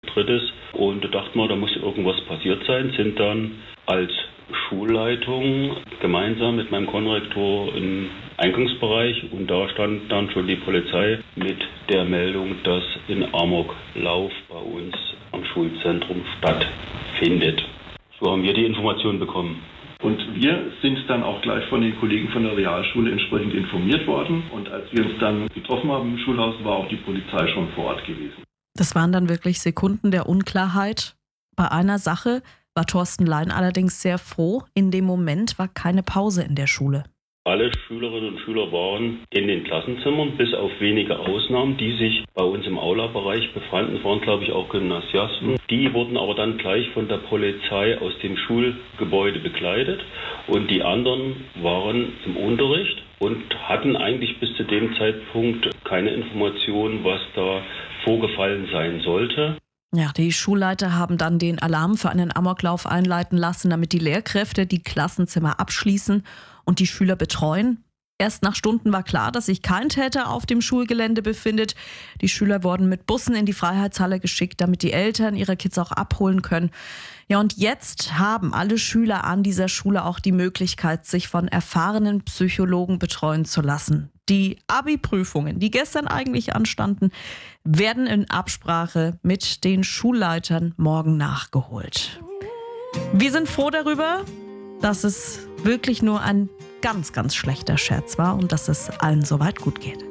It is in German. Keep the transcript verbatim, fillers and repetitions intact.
Drittes. Und da dachten wir, da muss irgendwas passiert sein, sind dann als Schulleitung gemeinsam mit meinem Konrektor im Eingangsbereich und da stand dann schon die Polizei mit der Meldung, dass ein Amoklauf bei uns am Schulzentrum stattfindet. So haben wir die Information bekommen. Und wir sind dann auch gleich von den Kollegen von der Realschule entsprechend informiert worden. Und als wir uns dann getroffen haben im Schulhaus, war auch die Polizei schon vor Ort gewesen. Das waren dann wirklich Sekunden der Unklarheit. Bei einer Sache war Thorsten Lein allerdings sehr froh. In dem Moment war keine Pause in der Schule. Alle Schülerinnen und Schüler waren in den Klassenzimmern, bis auf wenige Ausnahmen, die sich bei uns im Aula-Bereich befanden, waren glaube ich auch Gymnasiasten. Die wurden aber dann gleich von der Polizei aus dem Schulgebäude begleitet und die anderen waren im Unterricht und hatten eigentlich bis zu dem Zeitpunkt keine Information, was da vorgefallen sein sollte. Ja, die Schulleiter haben dann den Alarm für einen Amoklauf einleiten lassen, damit die Lehrkräfte die Klassenzimmer abschließen und die Schüler betreuen. Erst nach Stunden war klar, dass sich kein Täter auf dem Schulgelände befindet. Die Schüler wurden mit Bussen in die Freiheitshalle geschickt, damit die Eltern ihre Kids auch abholen können. Ja, und jetzt haben alle Schüler an dieser Schule auch die Möglichkeit, sich von erfahrenen Psychologen betreuen zu lassen. Die Abi-Prüfungen, die gestern eigentlich anstanden, werden in Absprache mit den Schulleitern morgen nachgeholt. Wir sind froh darüber, dass es wirklich nur ein ganz, ganz schlechter Scherz war und dass es allen soweit gut geht.